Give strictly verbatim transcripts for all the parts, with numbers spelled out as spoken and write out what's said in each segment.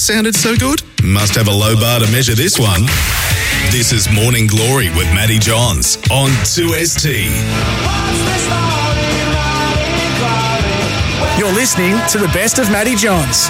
Sounded so good? Must have a low bar to measure this one. This is Morning Glory with Matty Johns on two S T. You're listening to the best of Matty Johns.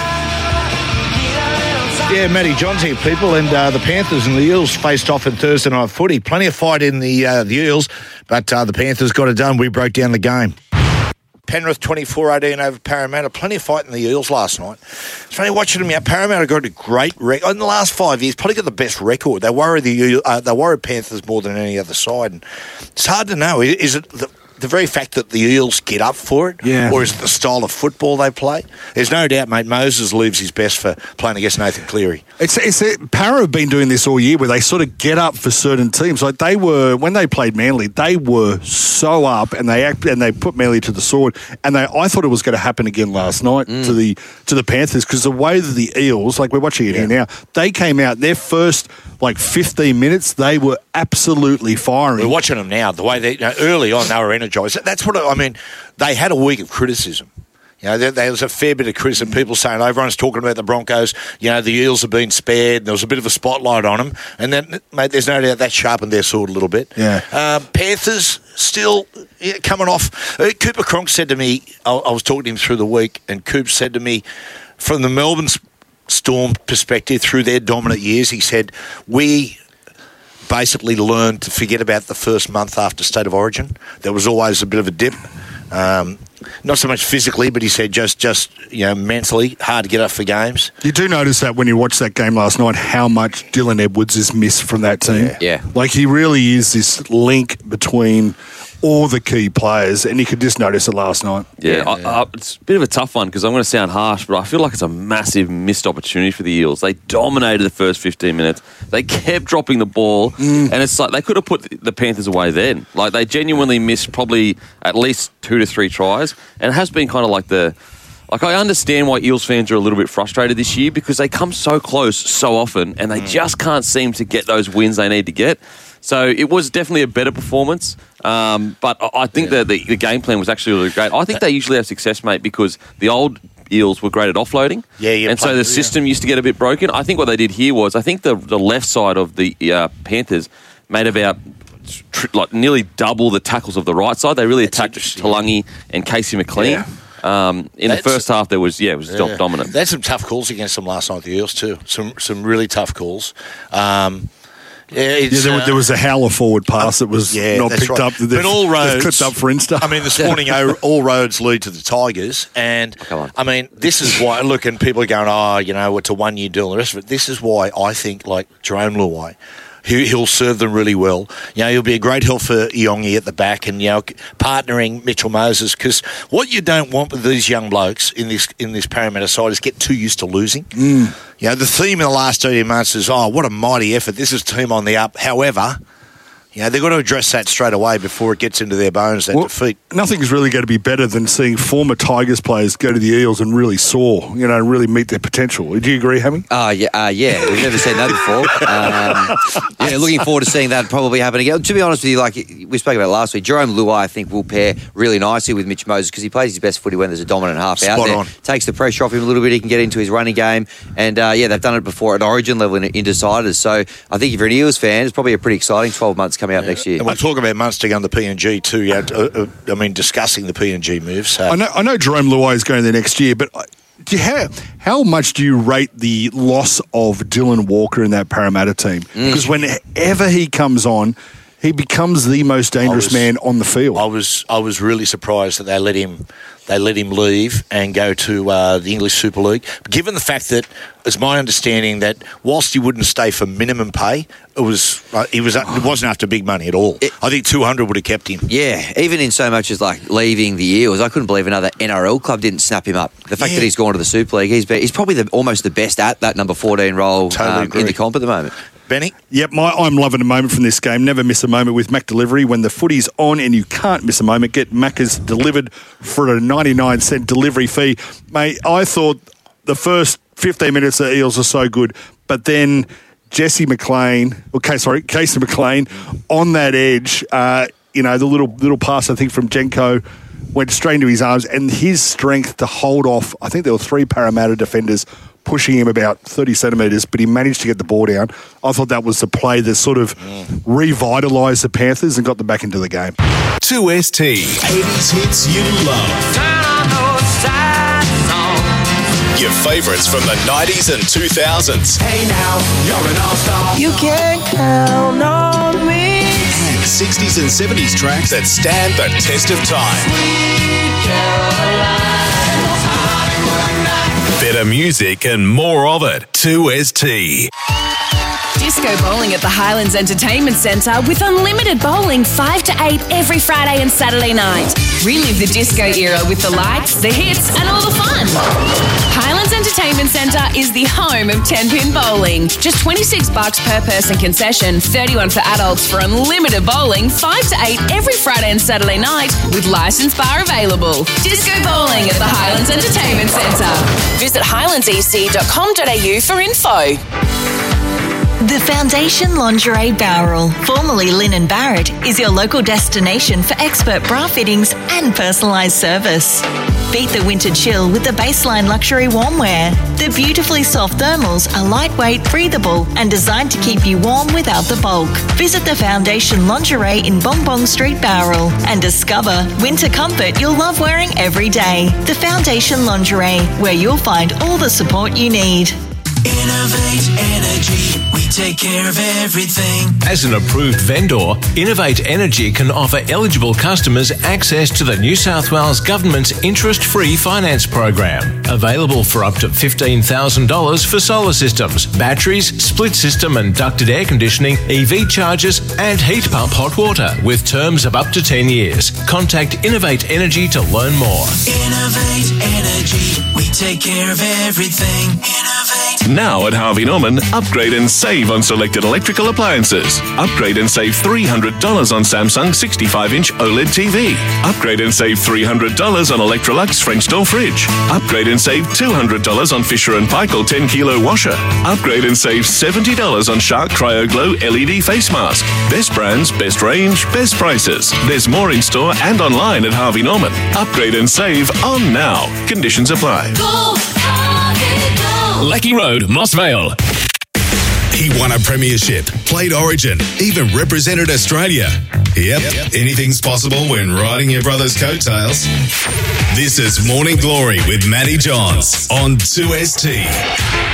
Yeah, Matty Johns here, people, and uh, the Panthers and the Eels faced off in Thursday night footy. Plenty of fight in the uh, the Eels, but uh, the Panthers got it done. We broke down the game. Penrith twenty-four eighteen over Parramatta. Plenty of fight in the Eels last night. It's funny watching them out. Parramatta got a great record. In the last five years, probably got the best record. They worry the uh, they worry Panthers more than any other side. And it's hard to know. Is it the, the very fact that the Eels get up for it? Yeah. Or is it the style of football they play? There's no doubt, mate, Moses leaves his best for playing against Nathan Cleary. It's, it's it, Para have been doing this all year where they sort of get up for certain teams. Like they were, when they played Manly, they were so up and they act, and they put Manly to the sword. And they, I thought it was going to happen again last night mm. to the to the Panthers, because the way that the Eels, like we're watching it yeah. here now, they came out, their first like fifteen minutes, they were absolutely firing. We're watching them now. The way they, you know, early on, they were energised. That's what, I mean, they had a week of criticism. You know, there, there was a fair bit of criticism. People saying, everyone's talking about the Broncos, you know, the Eels have been spared. There was a bit of a spotlight on them. And then, mate, there's no doubt that sharpened their sword a little bit. Yeah. Um, Panthers still yeah, coming off. Uh, Cooper Cronk said to me, I, I was talking to him through the week, and Coop said to me, from the Melbourne Storm perspective, through their dominant years, he said, we basically learned to forget about the first month after State of Origin. There was always a bit of a dip. Um, not so much physically, but he said just, just you know, mentally, hard to get up for games. You do notice that when you watch that game last night, how much Dylan Edwards is missed from that team. Yeah. yeah. Like, he really is this link between all the key players, and you could just notice it last night. Yeah, yeah. I, I, it's a bit of a tough one because I'm going to sound harsh, but I feel like it's a massive missed opportunity for the Eels. They dominated the first fifteen minutes. They kept dropping the ball, mm. and it's like they could have put the Panthers away then. Like, they genuinely missed probably at least two to three tries, and it has been kind of like the... Like, I understand why Eels fans are a little bit frustrated this year because they come so close so often, and they mm. just can't seem to get those wins they need to get. So it was definitely a better performance, um, but I think yeah. that the, the game plan was actually really great. I think they usually have success, mate, because the old Eels were great at offloading, yeah, yeah, and so the yeah. system used to get a bit broken. I think what they did here was, I think the the left side of the uh, Panthers made about tr- like nearly double the tackles of the right side. They really That's attacked Talangi and Casey McLean. Yeah. Um, in That's, the first half, there was yeah, it was yeah. dominant. They had some tough calls against them last night, the Eels too. Some some really tough calls. Um, Yeah, yeah there, uh, there was a howler forward pass that was yeah, not picked right. up. But all roads clipped up for Insta. I mean, this morning, all roads lead to the Tigers, and oh, I mean, this is why. Look, and people are going, "Oh, you know, it's a one-year deal." And the rest of it. This is why I think, like Jerome Luai, he, he'll serve them really well. You know, he'll be a great help for Iongi at the back, and you know, partnering Mitchell Moses. Because what you don't want with these young blokes in this in this Parramatta side is get too used to losing. Mm. You know, the theme in the last eighteen months is, oh, what a mighty effort. This is a team on the up. However, you know, they've got to address that straight away before it gets into their bones, that well, defeat. Nothing's really going to be better than seeing former Tigers players go to the Eels and really soar, you know, and really meet their potential. Do you agree, Hammy? Oh, uh, yeah, uh, yeah. We've never seen that before. Um, yeah, looking forward to seeing that probably happen again. To be honest with you, like we spoke about last week, Jerome Luai, I think, will pair really nicely with Mitch Moses because he plays his best footy when there's a dominant half Spot out there. On. Takes the pressure off him a little bit. He can get into his running game. And, uh, yeah, they've done it before at Origin level in, in deciders. So I think if you're an Eels fan, it's probably a pretty exciting twelve months coming up yeah. next year. And we'll talk about Munster going to P N G too. You know, uh, uh, I mean, discussing the P N G moves. So. I know, I know Jerome Luai is going there next year, but do you have, how much do you rate the loss of Dylan Walker in that Parramatta team? Mm. Because whenever he comes on, he becomes the most dangerous was, man on the field. I was I was really surprised that they let him they let him leave and go to uh, the English Super League. Given the fact that it's my understanding that whilst he wouldn't stay for minimum pay, it was uh, he was uh, it wasn't after big money at all. It, I think two hundred would have kept him. Yeah, even in so much as like leaving the Eels, I couldn't believe another N R L club didn't snap him up. The fact yeah. that he's gone to the Super League, he's, be, he's probably the, almost the best at that number fourteen role totally um, in the comp at the moment. Benny? Yep, my, I'm loving a moment from this game. Never miss a moment with Mac Delivery. When the footy's on and you can't miss a moment, get Macca's delivered for a ninety-nine cent delivery fee. Mate, I thought the first fifteen minutes of Eels are so good, but then Jesse McLean, okay, sorry, Casey McLean on that edge, uh, you know, the little little pass, I think, from Jenko went straight into his arms, and his strength to hold off, I think there were three Parramatta defenders pushing him about thirty centimetres, but he managed to get the ball down. I thought that was the play that sort of revitalised the Panthers and got them back into the game. two S T. eighties hits you love. Your favourites from the nineties and two thousands. Hey now, you're an all-star. You can count on me. And sixties and seventies tracks that stand the test of time. Better music and more of it. two S T. Disco bowling at the Highlands Entertainment Centre with unlimited bowling five to eight every Friday and Saturday night. Relive the disco era with the lights, the hits and all the fun. Highlands Entertainment Centre is the home of ten-pin bowling. Just twenty-six bucks per person concession, thirty-one for adults for unlimited bowling five to eight every Friday and Saturday night with licensed bar available. Disco bowling at the Highlands Entertainment Centre. Visit highlands e c dot com dot a u for info. The Foundation Lingerie Bowral, formerly Lynn and Barrett, is your local destination for expert bra fittings and personalised service. Beat the winter chill with the Baseline Luxury Warmwear. The beautifully soft thermals are lightweight, breathable and designed to keep you warm without the bulk. Visit the Foundation Lingerie in Bong Bong Street, Bowral and discover winter comfort you'll love wearing every day. The Foundation Lingerie, where you'll find all the support you need. Innovate Energy, we take care of everything. As an approved vendor, Innovate Energy can offer eligible customers access to the New South Wales Government's interest-free finance program. Available for up to fifteen thousand dollars for solar systems, batteries, split system and ducted air conditioning, E V chargers and heat pump hot water with terms of up to ten years. Contact Innovate Energy to learn more. Innovate Energy, we take care of everything. Innovate. Now at Harvey Norman, upgrade and save on selected electrical appliances. Upgrade and save three hundred dollars on Samsung sixty-five inch OLED T V. Upgrade and save three hundred dollars on Electrolux French door fridge. Upgrade and save two hundred dollars on Fisher and Paykel ten kilo washer. Upgrade and save seventy dollars on Shark Cryo Glow L E D face mask. Best brands, best range, best prices. There's more in store and online at Harvey Norman. Upgrade and save on now. Conditions apply. Go, Harvey, go. Lecky Road, Moss Vale. He won a premiership, played Origin, even represented Australia. Yep, yep, anything's possible when riding your brother's coattails. This is Morning Glory with Matty Johns on two S T.